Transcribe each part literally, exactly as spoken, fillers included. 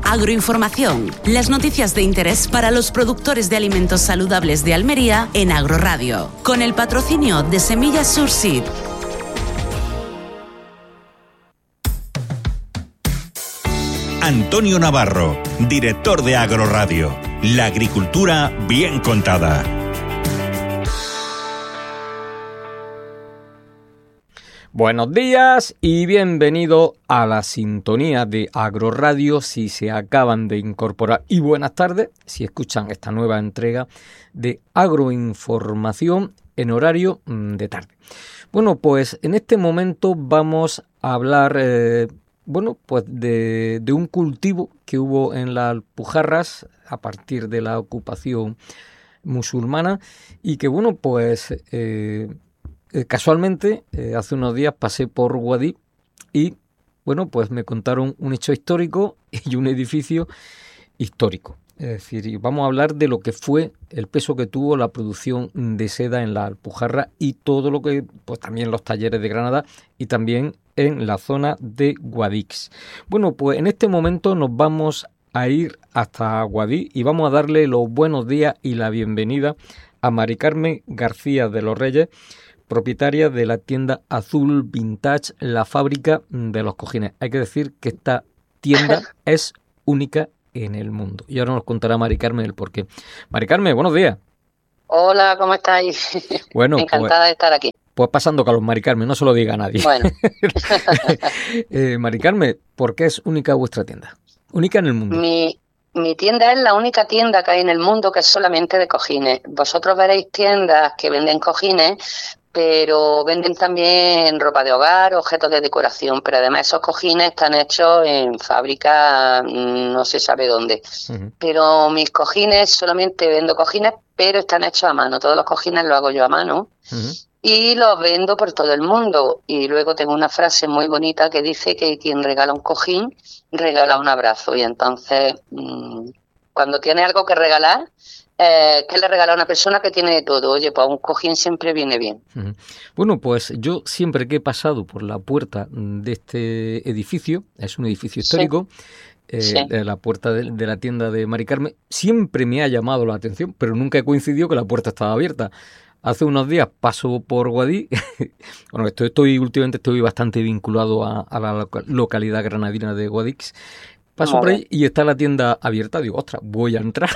Agroinformación, las noticias de interés para los productores de alimentos saludables de Almería en Agroradio, con el patrocinio de Semillas Surseed. Antonio Navarro, director de Agroradio. La agricultura bien contada. Buenos días y bienvenido a la sintonía de Agroradio si se acaban de incorporar, y buenas tardes si escuchan esta nueva entrega de Agroinformación en horario de tarde. Bueno, pues en este momento vamos a hablar eh, bueno, pues de, de un cultivo que hubo en las Alpujarras a partir de la ocupación musulmana y que bueno, pues eh, Eh, casualmente, eh, hace unos días pasé por Guadix y, bueno, pues me contaron un hecho histórico y un edificio histórico. Es decir, vamos a hablar de lo que fue el peso que tuvo la producción de seda en la Alpujarra y todo lo que, pues también los talleres de Granada y también en la zona de Guadix. Bueno, pues en este momento nos vamos a ir hasta Guadix y vamos a darle los buenos días y la bienvenida a Mari Carmen García de los Reyes, propietaria de la tienda Azul Vintage, la fábrica de los cojines. Hay que decir que esta tienda es única en el mundo. Y ahora nos contará Mari Carmen el porqué. Mari Carmen, buenos días. Hola, ¿cómo estáis? Bueno, encantada pues, de estar aquí. Pues pasando calor, Mari Carmen, no se lo diga a nadie. Bueno. eh, Mari Carmen, ¿por qué es única vuestra tienda? Única en el mundo. Mi... Mi tienda es la única tienda que hay en el mundo que es solamente de cojines. Vosotros veréis tiendas que venden cojines, pero venden también ropa de hogar, objetos de decoración, pero además esos cojines están hechos en fábrica no se sabe dónde. Uh-huh. Pero mis cojines, solamente vendo cojines, pero están hechos a mano. Todos los cojines los hago yo a mano. Uh-huh. Y los vendo por todo el mundo. Y luego tengo una frase muy bonita que dice que quien regala un cojín, regala un abrazo. Y entonces, mmm, cuando tiene algo que regalar, eh, ¿qué le regala a una persona que tiene de todo? Oye, pues un cojín siempre viene bien. Uh-huh. Bueno, pues yo siempre que he pasado por la puerta de este edificio, es un edificio histórico, sí. Eh, sí. de la puerta de, de la tienda de Mari Carmen, siempre me ha llamado la atención, pero nunca he coincidido que la puerta estaba abierta. Hace unos días paso por Guadix, bueno, estoy, estoy últimamente estoy bastante vinculado a, a la localidad granadina de Guadix, paso vale. por ahí y está la tienda abierta, digo, ostras, voy a entrar.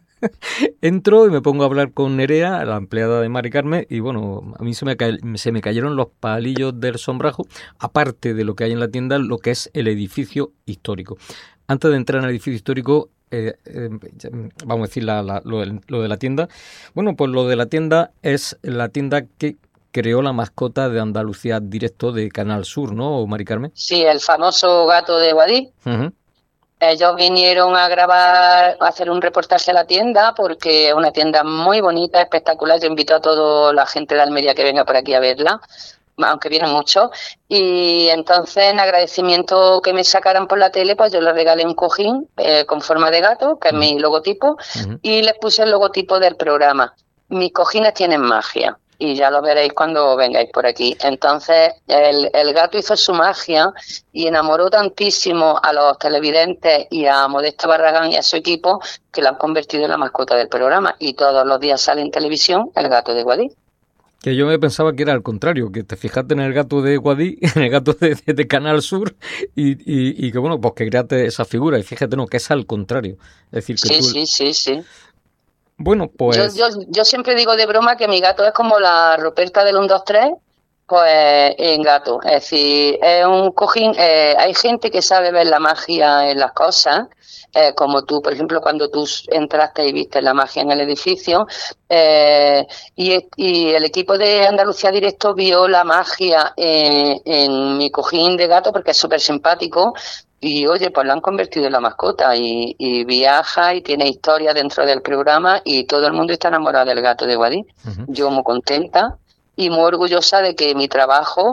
Entro y me pongo a hablar con Nerea, la empleada de Mari Carmen, y bueno, a mí se me, ca- se me cayeron los palillos del sombrajo, aparte de lo que hay en la tienda, lo que es el edificio histórico. Antes de entrar en el edificio histórico, Eh, eh, vamos a decir la, la, lo, de, lo de la tienda. Bueno, pues lo de la tienda es la tienda que creó la mascota de Andalucía Directo de Canal Sur, ¿no, Mari Carmen? Sí, el famoso gato de Guadix. Uh-huh. Ellos vinieron a grabar, a hacer un reportaje a la tienda porque es una tienda muy bonita, espectacular. Yo invito a toda la gente de Almería que venga por aquí a verla, aunque vienen mucho, y entonces en agradecimiento que me sacaran por la tele, pues yo les regalé un cojín eh, con forma de gato, que es uh-huh. mi logotipo, uh-huh. y les puse el logotipo del programa. Mis cojines tienen magia, y ya lo veréis cuando vengáis por aquí. Entonces el, el gato hizo su magia y enamoró tantísimo a los televidentes y a Modesto Barragán y a su equipo que lo han convertido en la mascota del programa, y todos los días sale en televisión el gato de Guadix. Que yo me pensaba que era al contrario, que te fijaste en el gato de Guadix, en el gato de, de, de Canal Sur, y, y, y que bueno, pues que creaste esa figura, y fíjate, no, que es al contrario. Es decir, que sí, tú... sí, sí, sí. Bueno, pues... Yo, yo, yo siempre digo de broma que mi gato es como la Ruperta del uno, dos, tres, pues en gato. Es decir, es un cojín, eh, hay gente que sabe ver la magia en las cosas, Eh, como tú, por ejemplo, cuando tú entraste y viste la magia en el edificio, eh, y, y el equipo de Andalucía Directo vio la magia en, en mi cojín de gato porque es súper simpático, y oye, pues lo han convertido en la mascota, y, y viaja y tiene historia dentro del programa, y todo el mundo está enamorado del gato de Guadix. Uh-huh. Yo muy contenta y muy orgullosa de que mi trabajo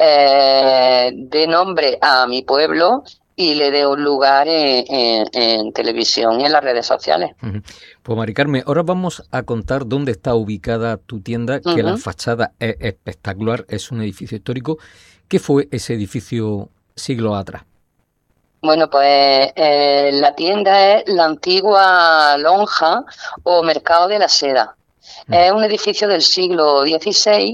eh, dé nombre a mi pueblo y le dé un lugar en, en, en televisión y en las redes sociales. Uh-huh. Pues Mari Carmen, ahora vamos a contar dónde está ubicada tu tienda, que uh-huh. la fachada es espectacular, es un edificio histórico. ¿Qué fue ese edificio siglos atrás? Bueno, pues eh, la tienda es la antigua lonja o mercado de la seda. Mm. Es un edificio del siglo dieciséis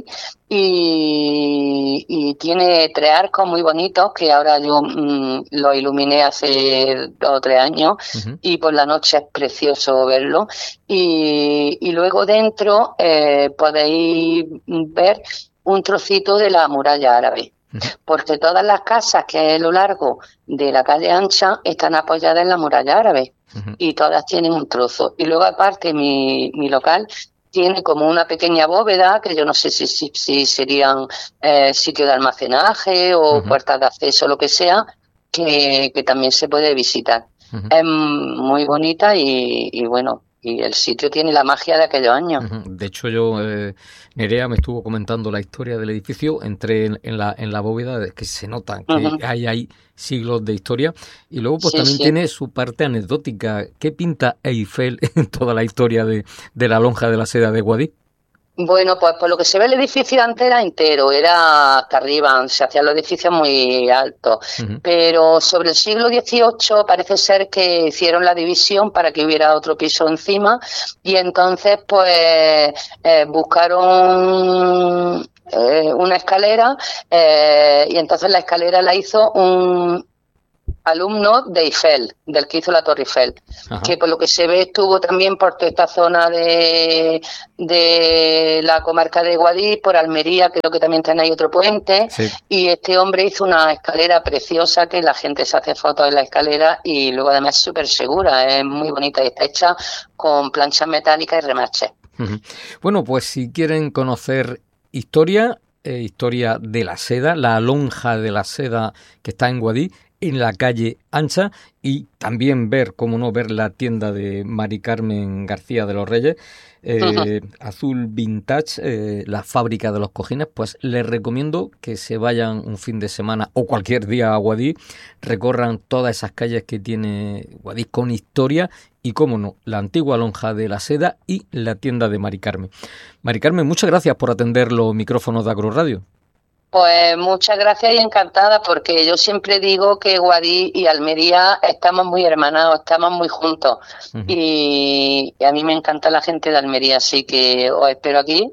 y, y tiene tres arcos muy bonitos que ahora yo mmm, los iluminé hace dos o tres años. Uh-huh. Y por la noche es precioso verlo. Y, y luego dentro eh, podéis ver un trocito de la muralla árabe. Porque todas las casas que hay a lo largo de la calle ancha están apoyadas en la muralla árabe. Uh-huh. Y todas tienen un trozo. Y luego aparte mi, mi local tiene como una pequeña bóveda que yo no sé si, si, si serían eh, sitio de almacenaje o uh-huh. puertas de acceso o lo que sea, que, que también se puede visitar. Uh-huh. Es muy bonita y, y bueno, y el sitio tiene la magia de aquellos años. Uh-huh. De hecho, yo, eh, Nerea me estuvo comentando la historia del edificio, entré en, en, la, en la bóveda, que se nota que uh-huh. hay ahí siglos de historia, y luego pues sí, también sí. tiene su parte anecdótica. ¿Qué pinta Eiffel en toda la historia de, de la lonja de la seda de Guadix? Bueno, pues por lo que se ve el edificio antes era entero, era hasta arriba, se hacían los edificios muy altos, uh-huh. pero sobre el siglo dieciocho parece ser que hicieron la división para que hubiera otro piso encima y entonces pues eh, buscaron eh, una escalera eh, y entonces la escalera la hizo un alumno de Eiffel, del que hizo la Torre Eiffel, Ajá. que por lo que se ve estuvo también por toda esta zona de, de la comarca de Guadix, por Almería, creo que también tenéis otro puente, sí. y este hombre hizo una escalera preciosa que la gente se hace fotos en la escalera y luego además es súper segura, es muy bonita y está hecha con planchas metálicas y remaches. Uh-huh. Bueno, pues si quieren conocer historia, eh, historia de la seda, la lonja de la seda que está en Guadix, en la calle Ancha, y también ver, cómo no, ver la tienda de Mari Carmen García de los Reyes, eh, uh-huh. Azul Vintage, eh, la fábrica de los cojines, pues les recomiendo que se vayan un fin de semana o cualquier día a Guadix, recorran todas esas calles que tiene Guadix con historia y, cómo no, la antigua lonja de la seda y la tienda de Mari Carmen. Mari Carmen, muchas gracias por atender los micrófonos de Agro Radio. Pues muchas gracias y encantada, porque yo siempre digo que Guadix y Almería estamos muy hermanados, estamos muy juntos. Uh-huh. y, y a mí me encanta la gente de Almería, así que os espero aquí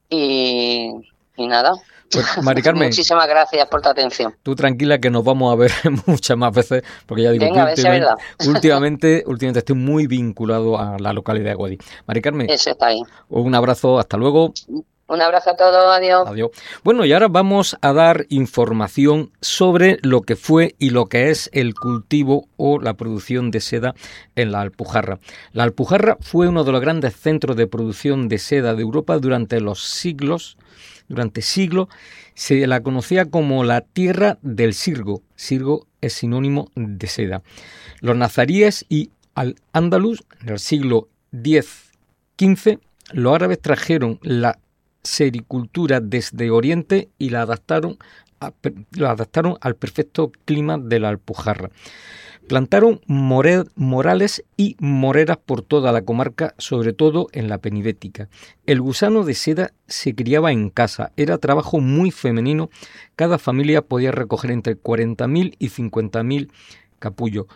y, y nada. Pues, Mari Carmen, muchísimas gracias por tu atención. Tú tranquila que nos vamos a ver muchas más veces, porque ya digo, Venga, que últimamente, últimamente, últimamente estoy muy vinculado a la localidad de Guadix. Mari Carmen, eso está ahí. Un abrazo, hasta luego. Un abrazo a todos, adiós. Adiós. Bueno, y ahora vamos a dar información sobre lo que fue y lo que es el cultivo o la producción de seda en la Alpujarra. La Alpujarra fue uno de los grandes centros de producción de seda de Europa durante los siglos. Durante siglos se la conocía como la tierra del sirgo. Sirgo es sinónimo de seda. Los nazaríes y al-ándalus en el siglo diez quince, los árabes trajeron la sericultura desde Oriente y la adaptaron, a, la adaptaron al perfecto clima de la Alpujarra. Plantaron more, morales y moreras por toda la comarca, sobre todo en la penibética. El gusano de seda se criaba en casa, era trabajo muy femenino, cada familia podía recoger entre cuarenta mil y cincuenta mil capullos.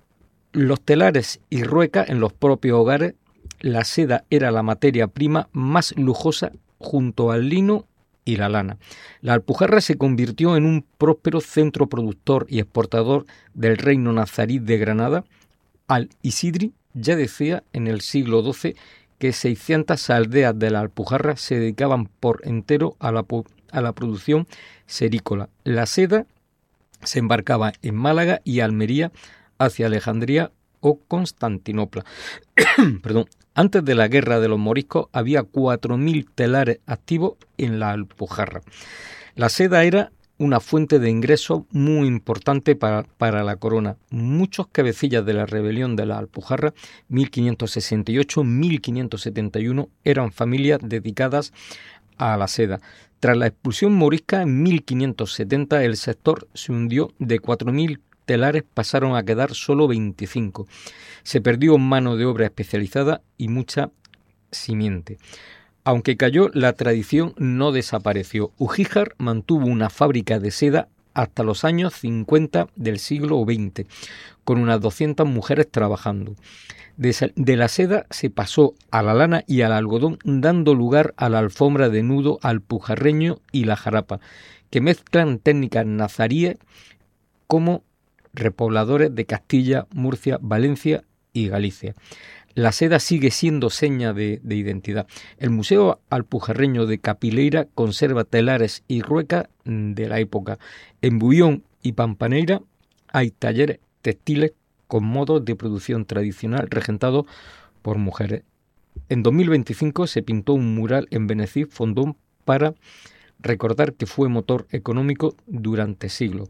Los telares y ruecas en los propios hogares, la seda era la materia prima más lujosa junto al lino y la lana. La Alpujarra se convirtió en un próspero centro productor y exportador del reino nazarí de Granada. Al-Isidri ya decía en el siglo doce que seiscientas aldeas de la Alpujarra se dedicaban por entero a la, a la producción serícola. La seda se embarcaba en Málaga y Almería hacia Alejandría o Constantinopla. Perdón. Antes de la guerra de los moriscos había cuatro mil telares activos en la Alpujarra. La seda era una fuente de ingresos muy importante para, para la corona. Muchos cabecillas de la rebelión de la Alpujarra, mil quinientos sesenta y ocho a mil quinientos setenta y uno, eran familias dedicadas a la seda. Tras la expulsión morisca en mil quinientos setenta, el sector se hundió. De cuatro mil telares pasaron a quedar solo veinticinco. Se perdió mano de obra especializada y mucha simiente. Aunque cayó, la tradición no desapareció. Ugíjar mantuvo una fábrica de seda hasta los años cincuenta del siglo veinte, con unas doscientas mujeres trabajando. De, de la seda se pasó a la lana y al algodón, dando lugar a la alfombra de nudo, al pujarreño y la jarapa, que mezclan técnicas nazaríes como repobladores de Castilla, Murcia, Valencia y Galicia. La seda sigue siendo seña de, de identidad. El Museo Alpujarreño de Capileira conserva telares y ruecas de la época. En Bullón y Pampaneira hay talleres textiles con modos de producción tradicional regentados por mujeres. En dos mil veinticinco se pintó un mural en Benecís Fondón para recordar que fue motor económico durante siglos.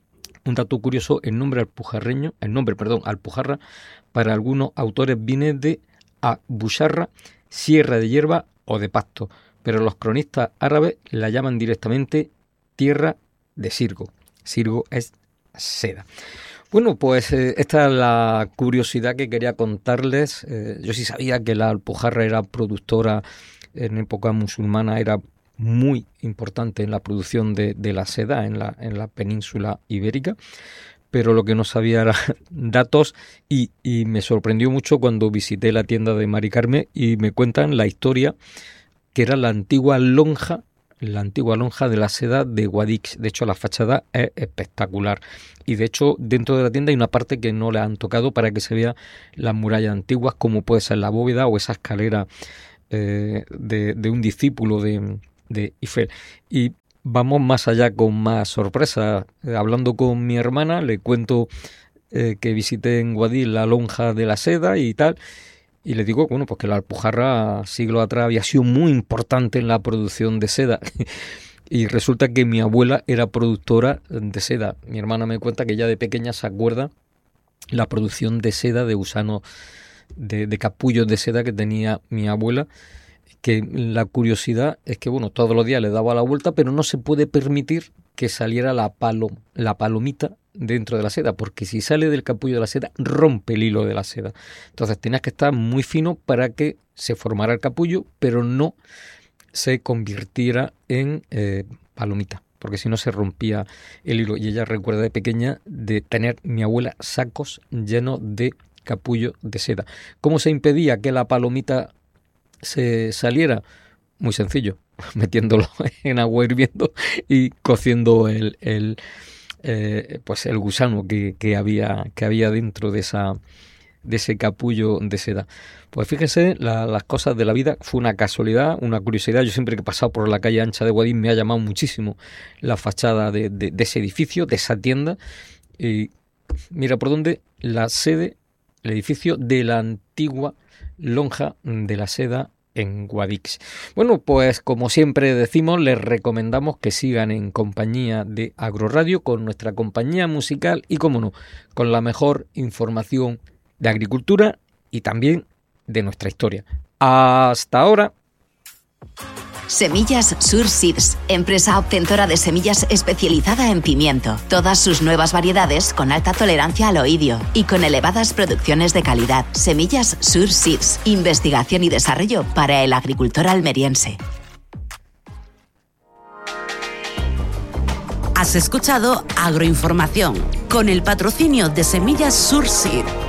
Un dato curioso, el nombre alpujarreño, el nombre, perdón, Alpujarra, para algunos autores viene de Abuxarra, sierra de hierba o de pasto, pero los cronistas árabes la llaman directamente tierra de sirgo. Sirgo es seda. Bueno, pues eh, esta es la curiosidad que quería contarles. Eh, yo sí sabía que la Alpujarra era productora en época musulmana, era muy importante en la producción de, de la seda en la, en la península ibérica, pero lo que no sabía eran datos y, y me sorprendió mucho cuando visité la tienda de Mari Carmen y me cuentan la historia que era la antigua lonja, la antigua lonja de la seda de Guadix. De hecho, la fachada es espectacular y de hecho dentro de la tienda hay una parte que no le han tocado para que se vea las murallas antiguas, como puede ser la bóveda o esa escalera eh, de, de un discípulo de de Eiffel. Y vamos más allá con más sorpresa. Eh, hablando con mi hermana, le cuento eh, que visité en Guadix la lonja de la seda y tal, y le digo, bueno, pues que la Alpujarra siglos atrás había sido muy importante en la producción de seda. Y resulta que mi abuela era productora de seda. Mi hermana me cuenta que ya de pequeña se acuerda la producción de seda, de gusanos, de, de capullos de seda que tenía mi abuela, que la curiosidad es que, bueno, todos los días le daba la vuelta, pero no se puede permitir que saliera la, palo, la palomita dentro de la seda, porque si sale del capullo de la seda, rompe el hilo de la seda. Entonces tenías que estar muy fino para que se formara el capullo, pero no se convirtiera en eh, palomita, porque si no se rompía el hilo. Y ella recuerda de pequeña de tener mi abuela sacos llenos de capullo de seda. ¿Cómo se impedía que la palomita se saliera? Muy sencillo, metiéndolo en agua hirviendo y cociendo el, el eh, pues el gusano que, que había que había dentro de esa de ese capullo de seda. Pues fíjense, la, las cosas de la vida. Fue una casualidad, una curiosidad. Yo siempre que he pasado por la calle ancha de Guadix me ha llamado muchísimo la fachada de, de, de ese edificio, de esa tienda. Y mira por dónde, la sede, el edificio de la antigua lonja de la seda en Guadix. Bueno, pues como siempre decimos, les recomendamos que sigan en compañía de Agroradio, con nuestra compañía musical y, como no, con la mejor información de agricultura y también de nuestra historia. Hasta ahora. Semillas Sur Seeds, empresa obtentora de semillas especializada en pimiento. Todas sus nuevas variedades con alta tolerancia al oidio y con elevadas producciones de calidad. Semillas Sur Seeds, investigación y desarrollo para el agricultor almeriense. Has escuchado Agroinformación con el patrocinio de Semillas Sur Seeds.